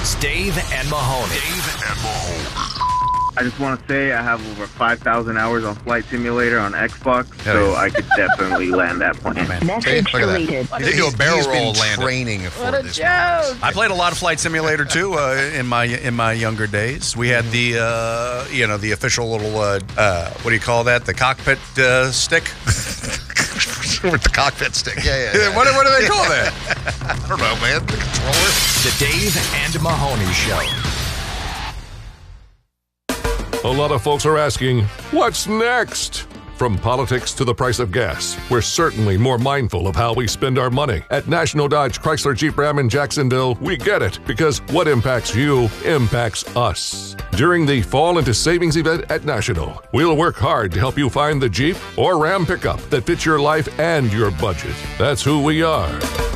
is Dave and Mahoney. I just want to say I have over 5,000 hours on Flight Simulator on Xbox, so I could definitely land that plane. Message deleted. They do a barrel roll landing. Training for What a this. joke! I played a lot of Flight Simulator too in my younger days. We had the the official little what do you call that? The cockpit stick. With the cockpit stick. Yeah. What do they call that? I don't know, man. The controller. The Dave and Mahoney Show. A lot of folks are asking, what's next? From politics to the price of gas, we're certainly more mindful of how we spend our money. At National Dodge Chrysler Jeep Ram in Jacksonville, we get it, because what impacts you impacts us. During the Fall into Savings event at National, we'll work hard to help you find the Jeep or Ram pickup that fits your life and your budget. That's who we are.